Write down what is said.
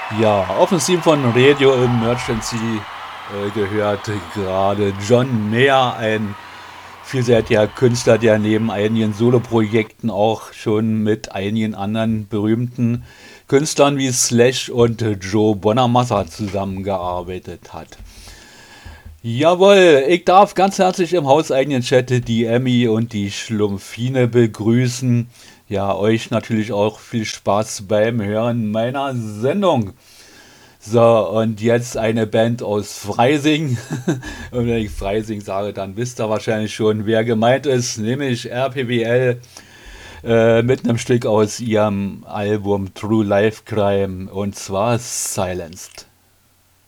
Ja, offensiv von Radio Emergency gehört gerade John Mayer, ein vielseitiger Künstler, der neben einigen Soloprojekten auch schon mit einigen anderen berühmten Künstlern wie Slash und Joe Bonamassa zusammengearbeitet hat. Jawohl, ich darf ganz herzlich im hauseigenen Chat die Emmy und die Schlumpfine begrüßen. Ja, euch natürlich auch viel Spaß beim Hören meiner Sendung. So, und jetzt eine Band aus Freising. Und wenn ich Freising sage, dann wisst ihr wahrscheinlich schon, wer gemeint ist, nämlich RPBL mit einem Stück aus ihrem Album True Life Crime und zwar Silenced.